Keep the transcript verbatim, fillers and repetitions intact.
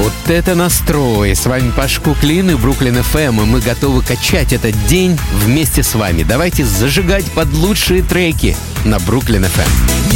Вот это настрой! С вами Паш Куклин и Бруклин эф эм, и мы готовы качать этот день вместе с вами. Давайте зажигать под лучшие треки на Бруклин эф эм.